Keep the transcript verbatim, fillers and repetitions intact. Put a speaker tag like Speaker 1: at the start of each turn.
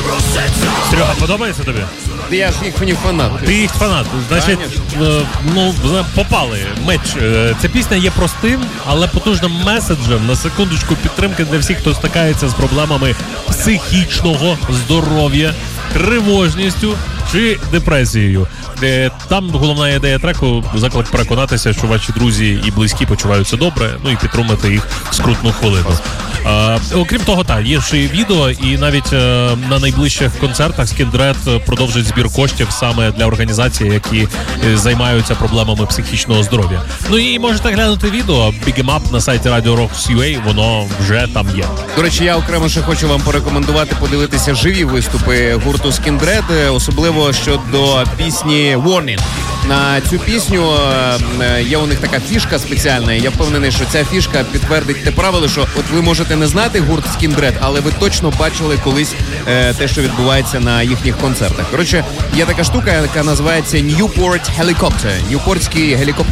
Speaker 1: Серега, подобається тобі?
Speaker 2: Я ж їх фанат.
Speaker 1: Ти їх фанат. Значить, е, ну, попали. Меч. Е, Ця пісня є простим, але потужним меседжем, на секундочку, підтримки для всіх, хто стикається з проблемами психічного здоров'я, тривожністю чи депресією. Е, Там головна ідея треку – заклик переконатися, що ваші друзі і близькі почуваються добре, ну і підтримати їх в скрутну хвилину. Е, окрім того, так, є ще й відео, і навіть е, на найближчих концертах Skindred продовжить збір коштів саме для організацій, які е, займаються проблемами психічного здоров'я. Ну і можете глянути відео Big Em Up на сайті Radio Rocks.ua, воно вже там є.
Speaker 2: До речі, я окремо ще хочу вам порекомендувати подивитися живі виступи гурту Skindred, особливо щодо пісні Warning. На цю пісню е, є у них така фішка спеціальна. Я впевнений, що ця фішка підтвердить те правило, що от ви можете не знати гурт Skindred, але ви точно бачили колись е, те, що відбувається на їхніх концертах. Коротше, є така штука, яка називається Newport Helicopter. Ньюпортський гелікоптер.